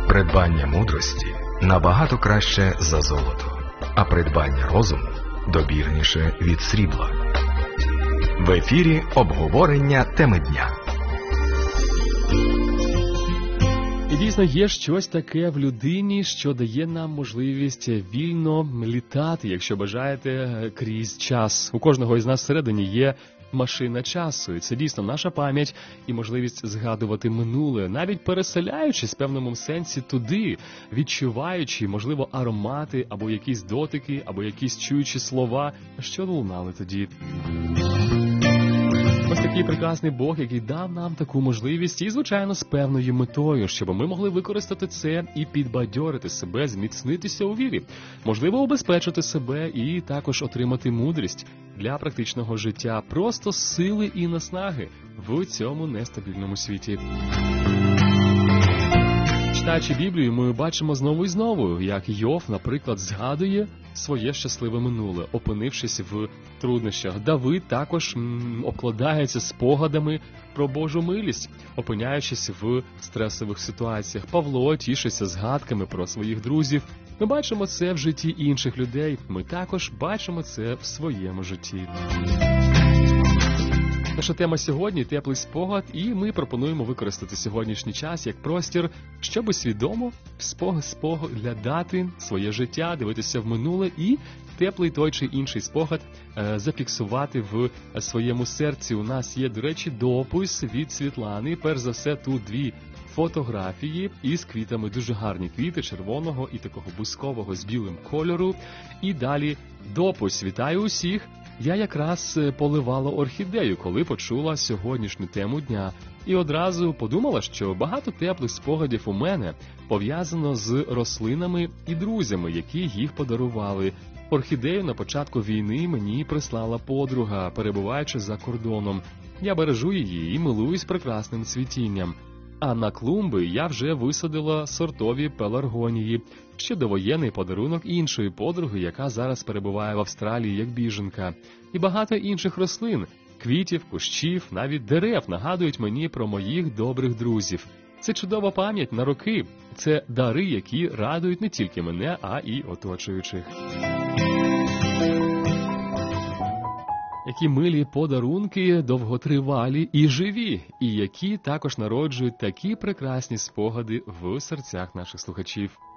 Придбання мудрості набагато краще за золото, а придбання розуму добірніше від срібла. В ефірі обговорення теми дня. І дійсно є щось таке в людині, що дає нам можливість вільно літати, якщо бажаєте, крізь час. У кожного із нас всередині є машина часу, і це дійсно наша пам'ять і можливість згадувати минуле, навіть переселяючись в певному сенсі туди, відчуваючи, можливо, аромати, або якісь дотики, або якісь чуючі слова, що лунали тоді. Ось такий прекрасний Бог, який дав нам таку можливість і, звичайно, з певною метою, щоб ми могли використати це і підбадьорити себе, зміцнитися у вірі, можливо, убезпечити себе і також отримати мудрість для практичного життя, просто сили і наснаги в цьому нестабільному світі. Читаючи Біблію, ми бачимо знову і знову, як Йов, наприклад, згадує своє щасливе минуле, опинившись в труднощах. Давид також обкладається спогадами про Божу милість, опиняючись в стресових ситуаціях. Павло тішиться згадками про своїх друзів. Ми бачимо це в житті інших людей, ми також бачимо це в своєму житті. Наша тема сьогодні – теплий спогад, і ми пропонуємо використати сьогоднішній час як простір, щоб свідомо споглядати своє життя, дивитися в минуле і теплий той чи інший спогад зафіксувати в своєму серці. У нас є, до речі, допис від Світлани. Перш за все, тут дві фотографії із квітами, дуже гарні квіти, червоного і такого бускового з білим кольору. І далі допис. Вітаю усіх! Я якраз поливала орхідею, коли почула сьогоднішню тему дня. І одразу подумала, що багато теплих спогадів у мене пов'язано з рослинами і друзями, які їх подарували. Орхідею на початку війни мені прислала подруга, перебуваючи за кордоном. Я бережу її і милуюсь прекрасним цвітінням. А на клумби я вже висадила сортові пеларгонії, ще довоєнний подарунок іншої подруги, яка зараз перебуває в Австралії як біженка. І багато інших рослин, квітів, кущів, навіть дерев нагадують мені про моїх добрих друзів. Це чудова пам'ять на роки, це дари, які радують не тільки мене, а й оточуючих. Які милі подарунки, довготривалі і живі, і які також народжують такі прекрасні спогади в серцях наших слухачів.